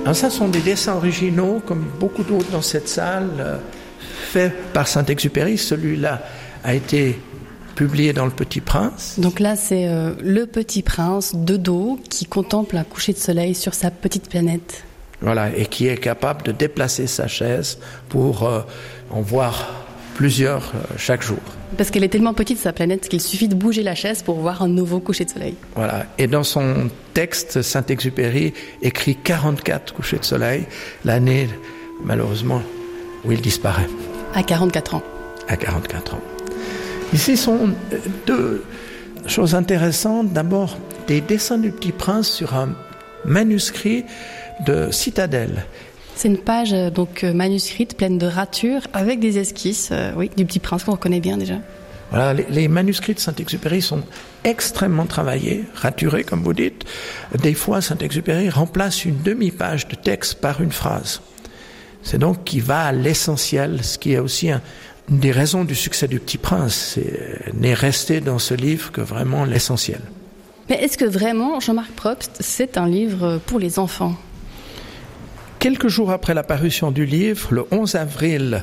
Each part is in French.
Alors ça sont des dessins originaux, comme beaucoup d'autres dans cette salle, faits par Saint-Exupéry. Celui-là a été publié dans Le Petit Prince. Donc là, c'est le Petit Prince de dos qui contemple un coucher de soleil sur sa petite planète. Voilà, et qui est capable de déplacer sa chaise pour en voir plusieurs chaque jour. Parce qu'elle est tellement petite, sa planète, qu'il suffit de bouger la chaise pour voir un nouveau coucher de soleil. Voilà, et dans son texte, Saint-Exupéry écrit 44 couchers de soleil, l'année, malheureusement, où il disparaît. À 44 ans. À 44 ans. Ici sont deux choses intéressantes. D'abord, des dessins du Petit Prince sur un manuscrit de Citadelle. C'est une page donc manuscrite pleine de ratures avec des esquisses du Petit Prince qu'on reconnaît bien déjà. Voilà, les manuscrits de Saint-Exupéry sont extrêmement travaillés, raturés comme vous dites. Des fois, Saint-Exupéry remplace une demi-page de texte par une phrase. C'est donc qui va à l'essentiel, ce qui est aussi une des raisons du succès du Petit Prince. N'est resté dans ce livre que vraiment l'essentiel. Mais est-ce que vraiment, Jean-Marc Probst, c'est un livre pour les enfants ? Quelques jours après la parution du livre, le 11 avril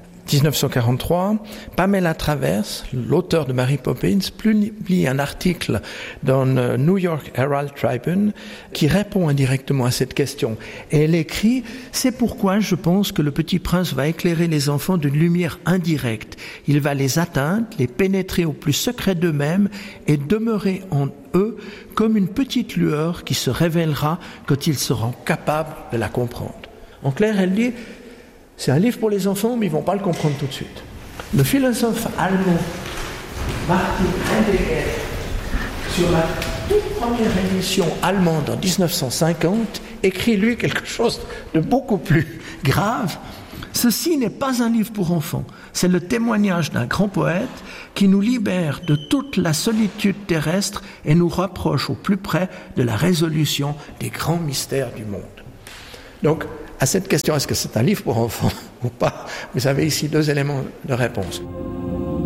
1943, Pamela Travers, l'auteur de Mary Poppins, publie un article dans le New York Herald Tribune qui répond indirectement à cette question. Et elle écrit « C'est pourquoi je pense que le Petit Prince va éclairer les enfants d'une lumière indirecte. Il va les atteindre, les pénétrer au plus secret d'eux-mêmes et demeurer en eux comme une petite lueur qui se révélera quand ils seront capables de la comprendre. » En clair, elle dit c'est un livre pour les enfants, mais ils ne vont pas le comprendre tout de suite. Le philosophe allemand Martin Heidegger, sur la toute première édition allemande en 1950, écrit lui quelque chose de beaucoup plus grave. Ceci n'est pas un livre pour enfants, c'est le témoignage d'un grand poète qui nous libère de toute la solitude terrestre et nous rapproche au plus près de la résolution des grands mystères du monde. Donc, à cette question, est-ce que c'est un livre pour enfants ou pas, vous avez ici deux éléments de réponse.